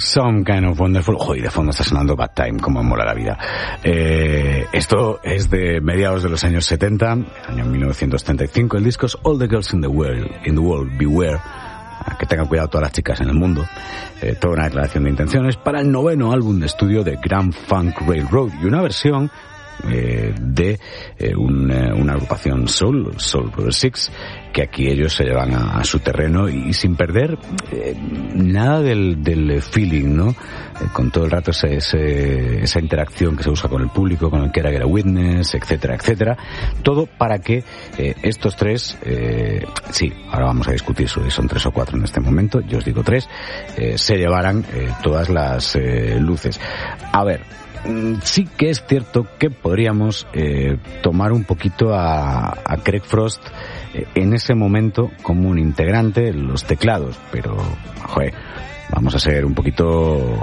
Some Kind of Wonderful. Joder, de fondo está sonando Bad Time, como mola la vida. Esto es de mediados de los años 70, año 1935. El disco es All the Girls in the World Beware. Que tengan cuidado todas las chicas en el mundo. Toda una declaración de intenciones para el 9º álbum de estudio de Grand Funk Railroad y una versión de una agrupación Soul Brother Six, que aquí ellos se llevan a su terreno y sin perder nada del feeling, ¿no? Con todo el rato esa interacción que se usa con el público, con el que era Witness, etcétera, etcétera. Todo para que estos tres, sí, ahora vamos a discutir si son 3 o 4 en este momento, yo os digo 3, se llevaran todas las luces. A ver, sí que es cierto que podríamos tomar un poquito a Craig Frost en ese momento como un integrante en los teclados, pero joder, vamos a ser un poquito,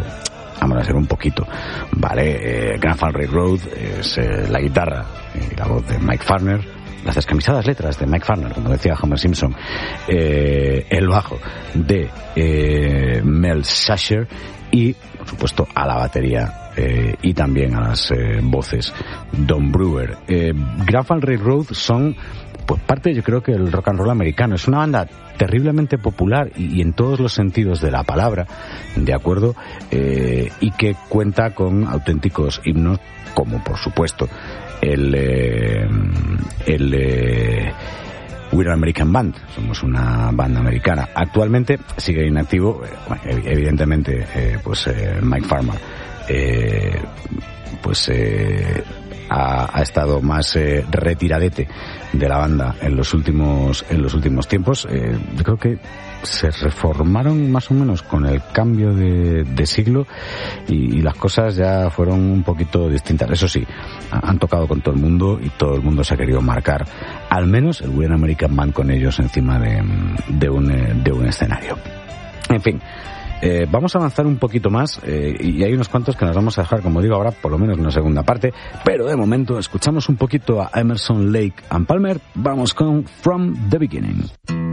vale. Grand Funk Railroad es la guitarra y la voz de Mike Farner, las descamisadas letras de Mike Farner, como decía Homer Simpson, el bajo de Mel Sasher y, por supuesto, a la batería y también a las voces Don Brewer. Grand Funk Railroad son pues parte, yo creo, que el rock and roll americano. Es una banda terriblemente popular y en todos los sentidos de la palabra, de acuerdo, y que cuenta con auténticos himnos como, por supuesto, el We're an American Band. Somos una banda americana. Actualmente sigue inactivo, evidentemente, Mike Farmer ha estado más retiradete de la banda en los últimos tiempos. Yo creo que se reformaron más o menos con el cambio de siglo y las cosas ya fueron un poquito distintas. Eso sí, han tocado con todo el mundo y todo el mundo se ha querido marcar al menos el We're an American Band con ellos encima de un escenario. En fin, vamos a avanzar un poquito más y hay unos cuantos que nos vamos a dejar, como digo, ahora por lo menos en una segunda parte, pero de momento escuchamos un poquito a Emerson, Lake and Palmer. Vamos con From the Beginning.